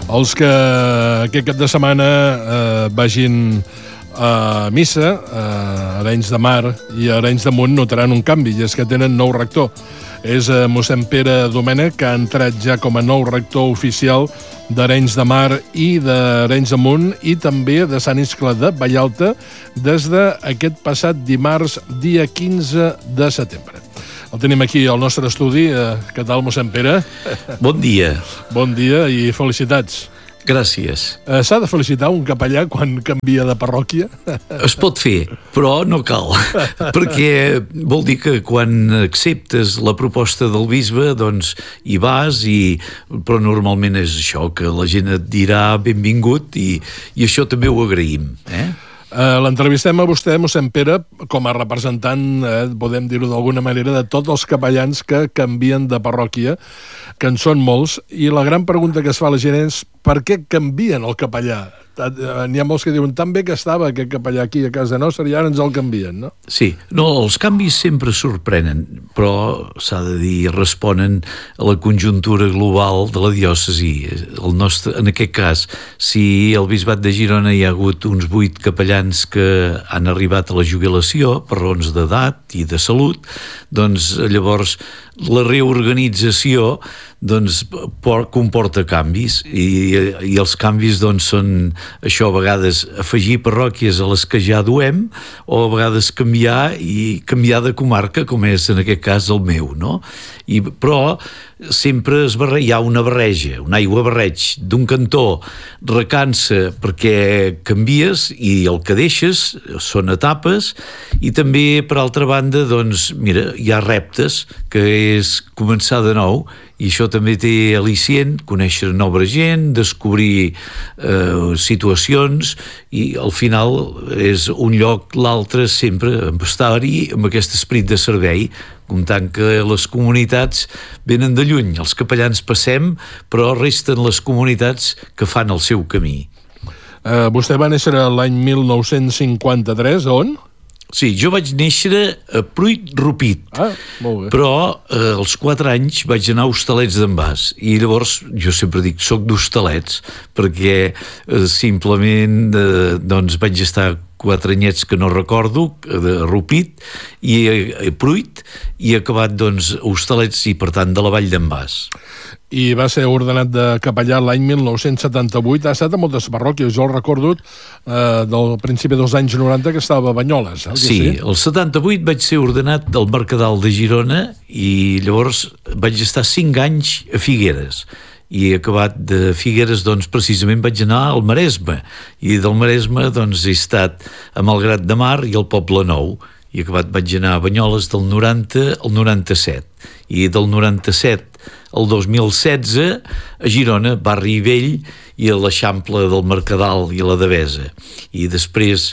Els que aquest cap de setmana vagin a missa, a Arenys de Mar i a Arenys de Munt notaran un canvi, i és que tenen nou rector. És mossèn Pere Domènech, que ha entrat ja com a nou rector oficial d'Arenys de Mar i d'Arenys de Munt, i també de Sant Iscle de Vallalta des d'aquest passat dimarts, dia 15 de setembre. El tenim aquí al nostre estudi. Què tal, mossèn Pere? Bon dia. Bon dia i felicitats. Gràcies. S'ha de felicitar un capellà quan canvia de parròquia? Es pot fer, però no cal, perquè vol dir que quan acceptes la proposta del bisbe, doncs hi vas, però normalment és això, que la gent et dirà benvingut, i això també ho agraïm, L'entrevistem a vostè, mossèn Pere, com a representant, podem dir-ho d'alguna manera, de tots els capellans que canvien de parròquia, que en són molts, i la gran pregunta que es fa a la gent és per què canvien el capellà? N'hi ha molts que diuen tan bé que estava aquest capellà aquí a casa nostra i ara ens el canvien, no? Sí, no, els canvis sempre sorprenen, però s'ha de dir, responen a la conjuntura global de la diòcesi. En aquest cas, si al bisbat de Girona hi ha hagut uns 8 capellans que han arribat a la jubilació per raons d'edat i de salut, doncs llavors la reorganització comporta canvis, i els canvis són això, a vegades afegir parròquies a les que ja duem, o a vegades canviar de comarca, com és en aquest cas el meu, no? Però sempre hi ha una barreja, un aiguabarreig. D'un cantó recansa perquè canvies i el que deixes són etapes, i també, per altra banda, mira, hi ha reptes, que és començar de nou, i això també té al·licient, conèixer nova gent, descobrir situacions, i al final és un lloc, l'altre, sempre estar-hi amb aquest esperit de servei, comptant que les comunitats venen de lluny. Els capellans passem, però resten les comunitats que fan el seu camí. Vostè va néixer l'any 1953, on? Sí, jo vaig néixer a Pruit-Rupit, molt bé. Però als 4 anys vaig anar a Hostalets d'en Bas, i llavors jo sempre dic, soc d'Hostalets, perquè simplement vaig estar 4 anyets que no recordo, de Rupit i Pruit, i he acabat a Hostalets, i per tant de la Vall d'en Bas. I va ser ordenat de capellà l'any 1978. Ha estat a moltes parròquies. Jo el recordo del principi dels anys 90 que estava a Banyoles. Sí, el 78 vaig ser ordenat del Mercadal de Girona, i llavors vaig estar 5 anys a Figueres. I he acabat de Figueres, precisament vaig anar al Maresme, i del Maresme he estat a Malgrat de Mar i al Poble Nou, i acabat vaig anar a Banyoles del 90 al 97, i del 97 al 2016 a Girona, Barri Vell i a l'Eixample del Mercadal i a la Devesa. I després,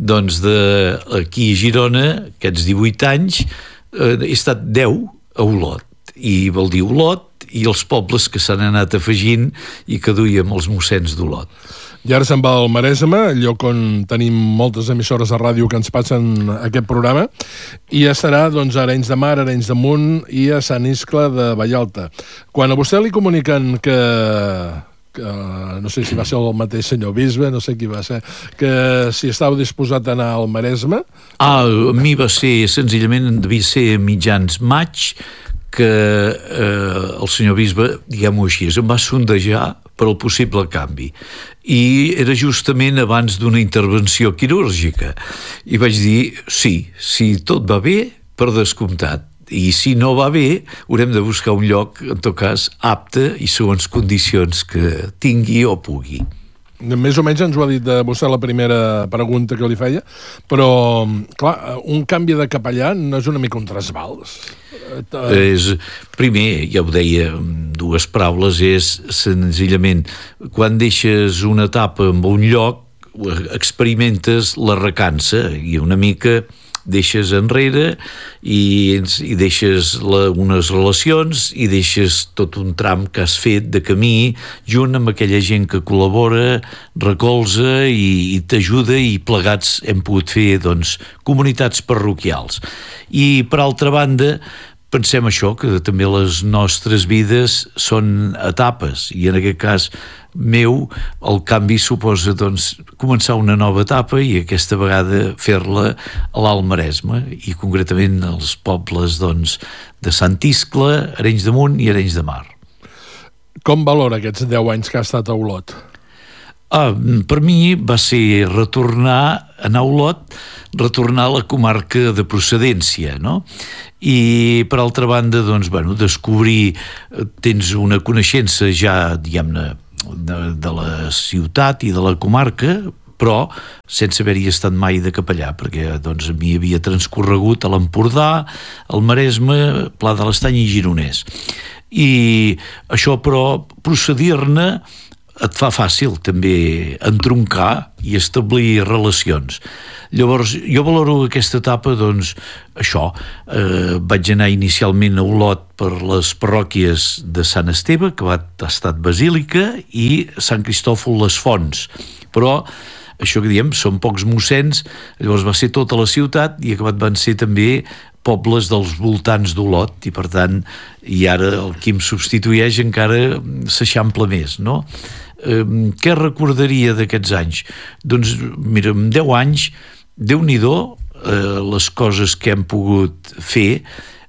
d'aquí a Girona, aquests 18 anys, he estat 10 a Olot, i vol dir Olot i els pobles que s'han anat afegint i que duíem els mossens d'Olot. I ara se'n va al Maresme, lloc on tenim moltes emissores de ràdio que ens passen aquest programa, i estarà a Arenys de Mar, Arenys de Munt i a Sant Iscle de Vallalta. Quan a vostè li comuniquen que no sé si va ser el mateix senyor bisbe, no sé qui va ser, que si estava disposat a anar al Maresme... A mi va ser, senzillament, devia ser a mitjans maig, que el senyor bisbe, diguem-ho així, em va sondejar per al possible canvi, i era justament abans d'una intervenció quirúrgica, i vaig dir sí, si tot va bé, per descomptat, i si no va bé, haurem de buscar un lloc, en tot cas, apte i segons condicions que tingui o pugui. Més o menys ens ho ha dit vostè la primera pregunta que li feia, però, clar, un canvi de capellà no és una mica un trasbals? Primer, ja ho deia amb 2 paraules, és senzillament, quan deixes una etapa en un lloc, experimentes la recança, i una mica deixes enrere i deixes unes relacions i deixes tot un tram que has fet de camí junt amb aquella gent que col·labora, recolza i t'ajuda, i plegats hem pogut fer comunitats parroquials. I per altra banda, pensem això, que també les nostres vides són etapes, i en aquest cas meu, el canvi suposa doncs, començar una nova etapa i aquesta vegada fer-la a l'Alt Maresme, i concretament als pobles doncs, de Sant Iscle, Arenys de Munt i Arenys de Mar. Com valora aquests 10 anys que ha estat a Olot? Per mi va ser anar a Olot, retornar a la comarca de procedència, no? I per altra banda, doncs, descobrir, tens una coneixença ja, diguem-ne, de la ciutat i de la comarca, però sense haver-hi estat mai de capellà, perquè doncs, a mi havia transcorregut a l'Empordà, al Maresme, Pla de l'Estany i Gironès. I això, però, procedir-ne et fa fàcil també entroncar i establir relacions. Llavors, jo valoro aquesta etapa, doncs, això, vaig anar inicialment a Olot per les parròquies de Sant Esteve, que ha estat Basílica, i Sant Cristòfol les Fonts, però això que diem, són pocs mossens, llavors va ser tota la ciutat i acabat van ser també pobles dels voltants d'Olot, i per tant, i ara el qui em substitueix encara s'eixampla més, no? Què recordaria d'aquests anys? Doncs, mira, en 10 anys, Déu-n'hi-do les coses que hem pogut fer,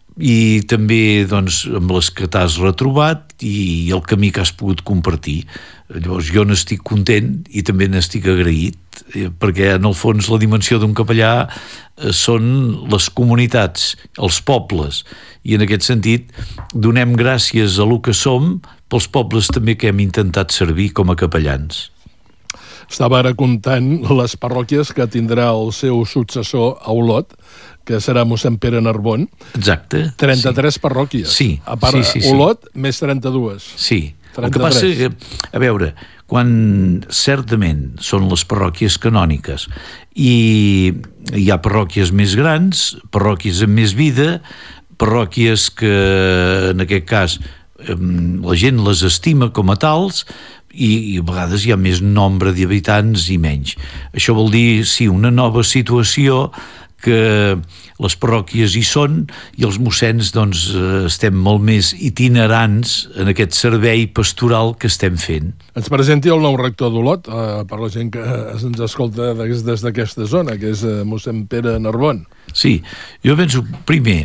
i també doncs, amb les que t'has retrobat i el camí que has pogut compartir. Llavors jo n'estic content i també n'estic agraït, perquè en el fons la dimensió d'un capellà són les comunitats, els pobles, i en aquest sentit donem gràcies a lo que som pels pobles també que hem intentat servir com a capellans. Estava ara comptant les parròquies que tindrà el seu successor a Olot, que serà mossèn Pere Narbon. Exacte. 33 parròquies. Sí. A part, Olot, més 32. Sí. 33. El que passa que, a veure, quan certament són les parròquies canòniques i hi ha parròquies més grans, parròquies amb més vida, parròquies que, en aquest cas, la gent les estima com a tals, i a vegades hi ha més nombre d'habitants i menys. Això vol dir, sí, una nova situació, que les parròquies hi són i els mossens doncs, estem molt més itinerants en aquest servei pastoral que estem fent. Ens presenti el nou rector d'Olot, per la gent que ens escolta des d'aquesta zona, que és mossèn Pere Narbon. Sí, jo penso, primer,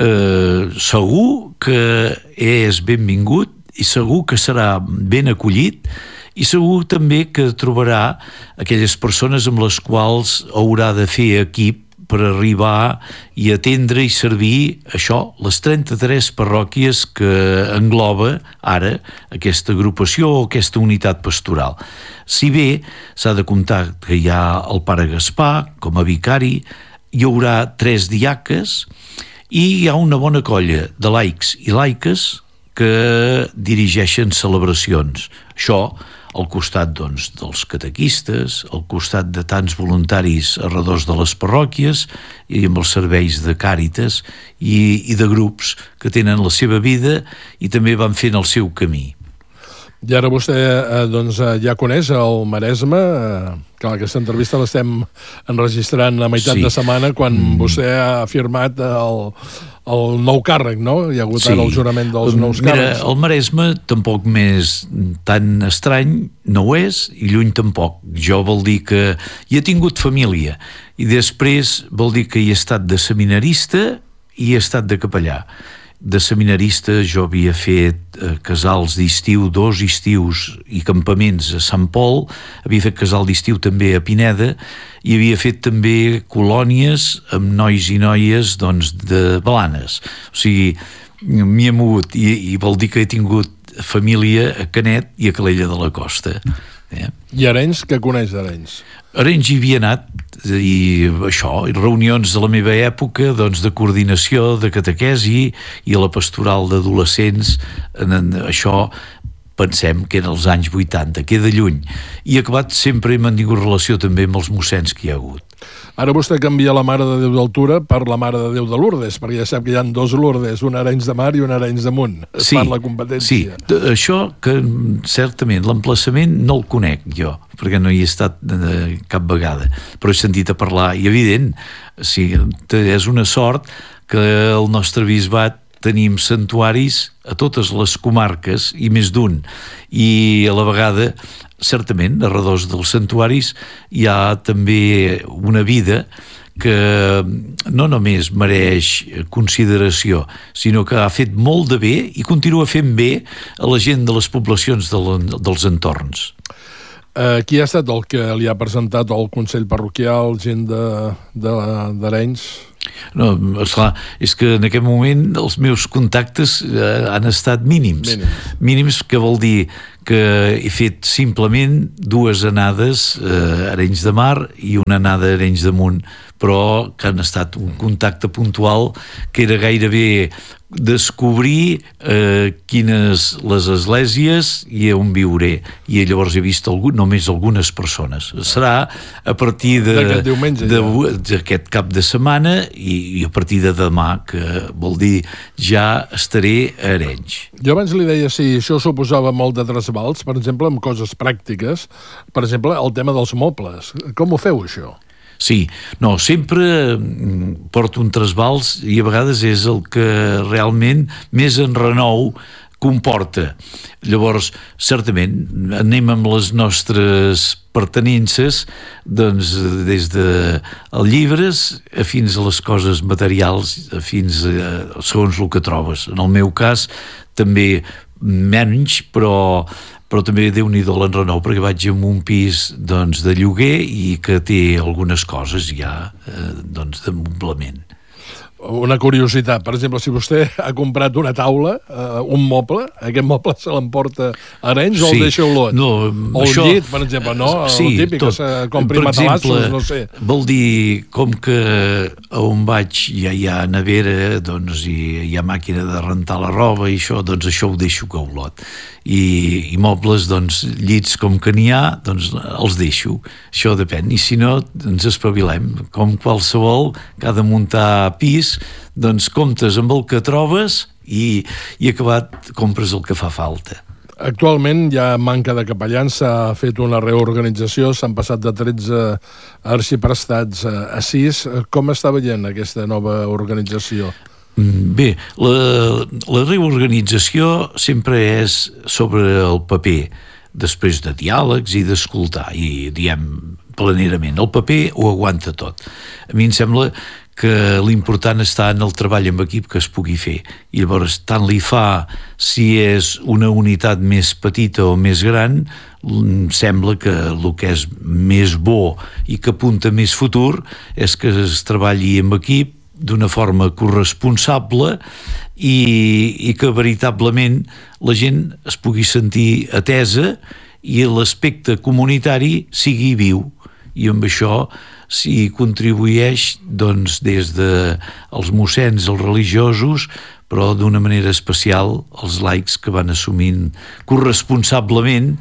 segur que és benvingut i segur que serà ben acollit, i segur també que trobarà aquelles persones amb les quals haurà de fer equip per arribar i atendre i servir això, les 33 parròquies que engloba ara aquesta agrupació o aquesta unitat pastoral. Si bé s'ha de comptar que hi ha el pare Gaspar com a vicari, hi haurà 3 diaques i hi ha una bona colla de laics i laiques que dirigeixen celebracions. Això al costat doncs, dels catequistes, al costat de tants voluntaris arredors de les parròquies i amb els serveis de càritas i de grups que tenen la seva vida i també van fent el seu camí. I ara vostè doncs, ja coneix el Maresme. Clar, aquesta entrevista l'estem enregistrant a meitat de setmana quan vostè ha firmat el nou càrrec, no? Hi ha hagut ara el jurament dels nous càrrecs. Mira, el Maresme tampoc més tan estrany no ho és i lluny tampoc. Jo vol dir que hi he tingut família i després vol dir que hi he estat de seminarista i he estat de capellà. De seminarista jo havia fet casals d'estiu, 2 estius i campaments a Sant Pol, havia fet casal d'estiu també a Pineda i havia fet també colònies amb nois i noies doncs, de Blanes. O sigui, m'hi he mogut i vol dir que he tingut família a Canet i a Calella de la Costa. I Arenys, què coneix d'Arenys? Arenys hi havia anat i això, reunions de la meva època doncs, de coordinació, de catequesi i a la pastoral d'adolescents, això pensem que eren els anys 80, queda lluny, i acabat sempre he mantingut relació també amb els mossens que hi ha hagut. Ara vostè canvia la Mare de Déu d'Altura per la Mare de Déu de Lourdes, perquè ja sap que hi ha 2 Lourdes, un a Arenys de Mar i un a Arenys de Munt. Es fan la competència. Sí, això que certament l'emplaçament no el conec jo, perquè no hi he estat cap vegada, però he sentit a parlar, i evident, sí, és una sort que el nostre bisbat tenim santuaris a totes les comarques i més d'un, i a la vegada certament arredors dels santuaris hi ha també una vida que no només mereix consideració, sinó que ha fet molt de bé i continua fent bé a la gent de les poblacions dels entorns. Qui ha estat el que li ha presentat el Consell Parroquial, gent d'Arenys? No, esclar, és que en aquest moment els meus contactes han estat mínims, que vol dir que he fet simplement 2 anades a Arenys de Mar i una anada a Arenys de Munt, però que han estat un contacte puntual que era gairebé descobrir quines les esglésies i on viuré, i llavors he vist només algunes persones. Serà a partir d'aquest cap de setmana i a partir de demà, que vol dir ja estaré a Arenys. Jo abans li deia si això suposava molt de trasbals, per exemple, amb coses pràctiques, per exemple, el tema dels mobles. Com ho feu, això? Sí, no, sempre porto un trasbals i a vegades és el que realment més enrenou comporta. Llavors, certament, anem amb les nostres pertinences, doncs, des de llibres fins a les coses materials, fins a segons el que trobes. En el meu cas, també menys, però també Déu-n'hi-do l'enrenou, perquè vaig en un pis de lloguer i que té algunes coses ja de moblament. Una curiositat, per exemple, si vostè ha comprat una taula, un moble, aquest moble se l'emporta a Arenys o el deixa a Olot? No, o el llit, per exemple, no? Sí, el típic, que se compri matalassos, no sé. Vol dir, com que on vaig ja hi ha nevera, doncs hi ha màquina de rentar la roba i això, doncs això ho deixo a Olot. I mobles, doncs, llits com que n'hi ha, doncs els deixo. Això depèn. I si no, ens espavilem. Com qualsevol, que ha de muntar pis, doncs comptes amb el que trobes i acabat compres el que fa falta. Actualment hi ha manca de capellans, s'ha fet una reorganització, s'han passat de 13 arxiprestats a 6. Com està veient aquesta nova organització? Bé, la reorganització sempre és sobre el paper, després de diàlegs i d'escoltar, i diem planerament, el paper ho aguanta tot. A mi em sembla que l'important està en el treball en equip que es pugui fer, i llavors tant li fa si és una unitat més petita o més gran. Em sembla que el que és més bo i que apunta més futur és que es treballi en equip d'una forma corresponsable i que veritablement la gent es pugui sentir atesa i l'aspecte comunitari sigui viu, i amb això s'hi contribueix doncs, des dels mossens, els religiosos, però d'una manera especial els laics, que van assumint corresponsablement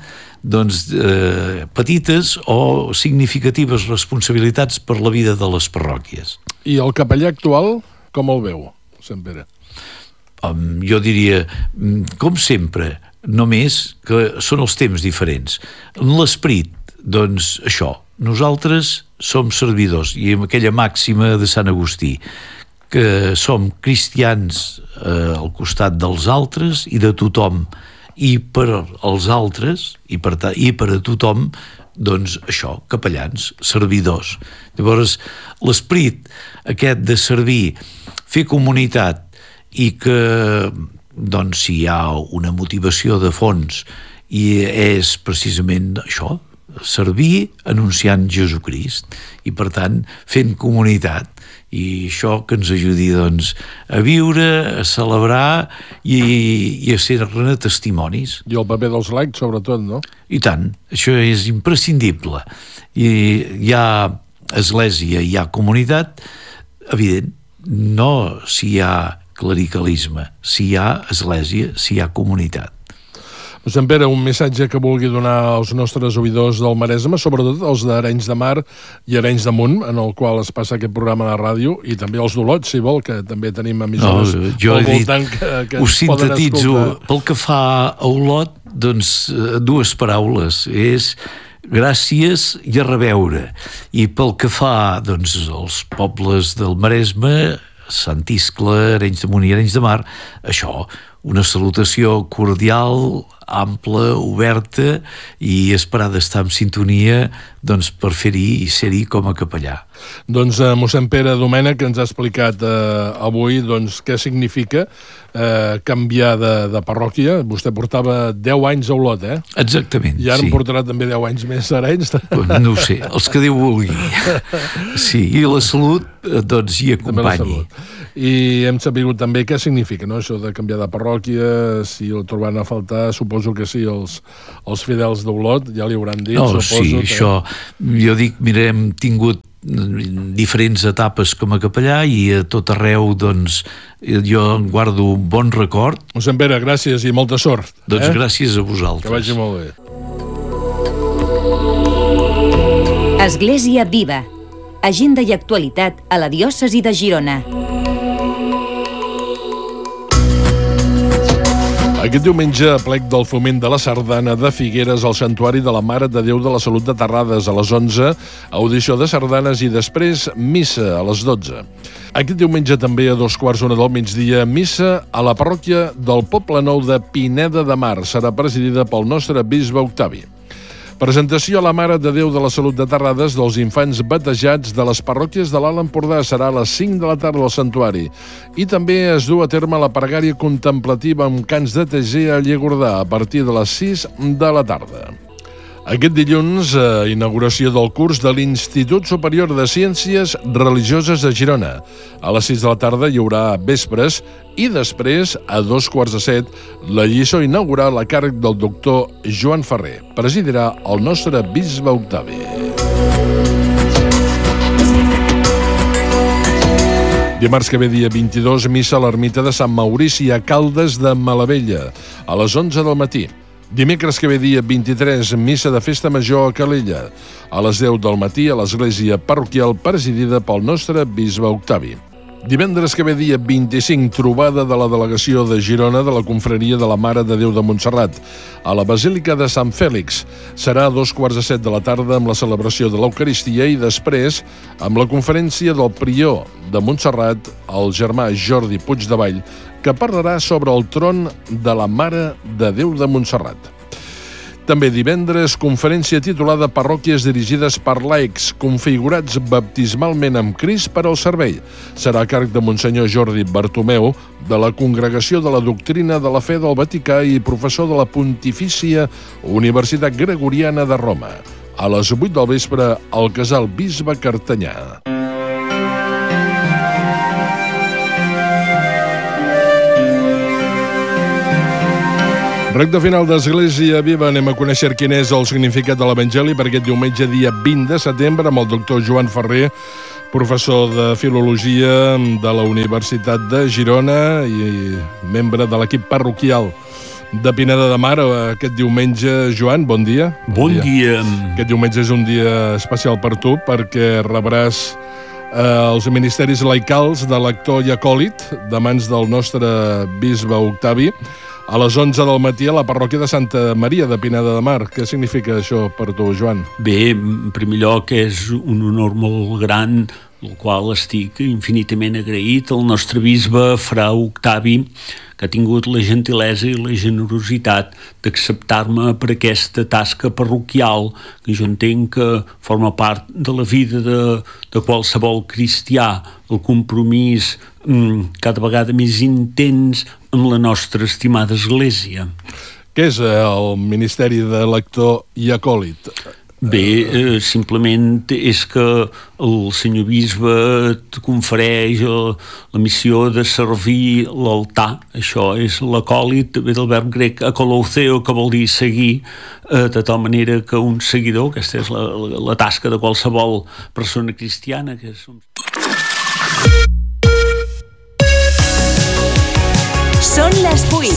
petites o significatives responsabilitats per la vida de les parròquies. I el capellà actual, com el veu, Sant Pere? Jo diria, com sempre, només que són els temps diferents. En l'esperit, doncs això, nosaltres som servidors, i amb aquella màxima de Sant Agustí, que som cristians al costat dels altres i de tothom, i per als altres i per a tothom, doncs això, capellans, servidors. Llavors, l'esperit aquest de servir, fer comunitat, i que, doncs, si hi ha una motivació de fons i és precisament això, servir anunciant Jesucrist, i per tant fent comunitat, i això que ens ajudi, doncs, a viure, a celebrar i a ser-ne testimonis. I el paper dels laics, sobretot, no? I tant, això és imprescindible. I hi ha església, hi ha comunitat, evident, no si hi ha clericalisme, si hi ha església, si hi ha comunitat. Sant Pere, un missatge que vulgui donar als nostres oïdors del Maresme, sobretot els d'Arenys de Mar i Arenys de Munt, en el qual es passa aquest programa de ràdio, i també els d'Olot, si vol, que també tenim emissores al voltant que ho sintetitzo. Pel que fa a Olot, doncs, dues paraules. És gràcies i a reveure. I pel que fa, doncs, als pobles del Maresme, Sant Iscle, Arenys de Munt i Arenys de Mar, això, una salutació cordial, ampla, oberta i esperar d'estar en sintonia doncs, per fer-hi i ser-hi com a capellà. Doncs mossèn Pere Domènech ens ha explicat avui doncs, què significa canviar de parròquia. Vostè portava 10 anys a Olot, eh? Exactament, I ara sí. em portarà també 10 anys més a Arenys. No ho sé, els que Déu vulgui. Sí, i la salut doncs hi acompanyi. I hem sabut també què significa, no?, això de canviar de parròquia, si el trobaran a faltar, suposo que sí, els fidels d'Olot, ja li hauran dit, no, suposo. Sí, això, jo dic, mira, hem tingut diferents etapes com a capellà i a tot arreu, doncs, jo en guardo un bon record. Mossèn Pere, gràcies i molta sort. Doncs gràcies a vosaltres. Que vagi molt bé. Església Viva. Agenda i actualitat a la diòcesi de Girona. Aquest diumenge, plec del Foment de la Sardana de Figueres al Santuari de la Mare de Déu de la Salut de Terrades a les 11, audició de sardanes i després missa a les 12. Aquest diumenge també a 2:15 del migdia, missa a la parròquia del Poble Nou de Pineda de Mar. Serà presidida pel nostre bisbe Octavi. Presentació a la Mare de Déu de la Salut de Terrades dels infants batejats de les parròquies de l'Alt Empordà. Serà a les 5 de la tarda al santuari. I també es du a terme la pregària contemplativa amb cants de Teger a Llegordà a partir de les 6 de la tarda. Aquest dilluns, inauguració del curs de l'Institut Superior de Ciències Religioses de Girona. A les 6 de la tarda hi haurà vespres i després, a 6:45, la lliçó inaugural a càrrec del doctor Joan Ferrer. Presidirà el nostre bisbe Octavi. Dimarts que ve, dia 22, missa a l'ermita de Sant Maurici a Caldes de Malavella, a les 11 del matí. Dimecres que ve, dia 23, missa de festa major a Calella, a les 10 del matí a l'església parroquial presidida pel nostre bisbe Octavi. Divendres que ve, dia 25, trobada de la delegació de Girona de la confraria de la Mare de Déu de Montserrat, a la Basílica de Sant Fèlix. Serà a 2:15 de la tarda amb la celebració de l'Eucaristia i després amb la conferència del prior de Montserrat, el germà Jordi Puigdevall, que parlarà sobre el tron de la Mare de Déu de Montserrat. També divendres, conferència titulada Parròquies dirigides per laics configurats baptismalment amb Crist per al servei. Serà a càrrec de Monsenyor Jordi Bartomeu, de la Congregació de la Doctrina de la Fe del Vaticà i professor de la Pontifícia Universitat Gregoriana de Roma. A les 8 del vespre, al Casal Bisbe Cartanyà. Recte final d'Església Viva, anem a conèixer quin és el significat de l'Evangeli per aquest diumenge, dia 20 de setembre, amb el doctor Joan Ferrer, professor de Filologia de la Universitat de Girona i membre de l'equip parroquial de Pineda de Mar. Aquest diumenge, Joan, bon dia. Bon dia. Aquest diumenge és un dia especial per tu perquè rebràs els ministeris laicals de lector i acòlit de mans del nostre bisbe Octavi a les 11 del matí a la parròquia de Santa Maria de Pineda de Mar. Què significa això per tu, Joan? Bé, en primer lloc és un honor molt gran, el qual estic infinitament agraït al nostre bisbe, fra Octavi, que ha tingut la gentilesa i la generositat d'acceptar-me per aquesta tasca parroquial, que jo entenc que forma part de la vida de qualsevol cristià, el compromís cada vegada més intens amb la nostra estimada Església. Què és el Ministeri de Lector i Acòlit? Bé, simplement és que el senyor bisbe et confereix la missió de servir l'altar. Això és l'acòlit, ve del verb grec akolotheo, que vol dir seguir, de tal manera que un seguidor, aquesta és la tasca de qualsevol persona cristiana, que és... Són les 8.